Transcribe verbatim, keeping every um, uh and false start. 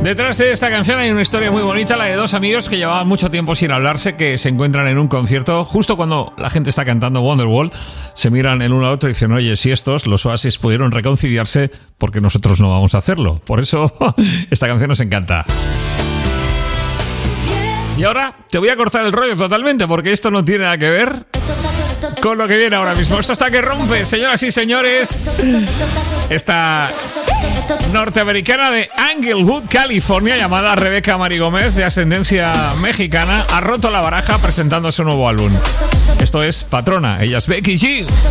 Detrás de esta canción hay una historia muy bonita, la de dos amigos que llevaban mucho tiempo sin hablarse, que se encuentran en un concierto. Justo cuando la gente está cantando Wonderwall, se miran el uno al otro y dicen: oye, si estos, los Oasis, pudieron reconciliarse, porque nosotros no vamos a hacerlo. Por eso esta canción nos encanta. Y ahora te voy a cortar el rollo totalmente, porque esto no tiene nada que ver con lo que viene ahora mismo. Esto está que rompe, señoras y señores. Esta norteamericana de Englewood, California, llamada Rebeca Mari Gómez, de ascendencia mexicana, ha roto la baraja presentando su nuevo álbum. Esto es Patrona. Ella es Becky G.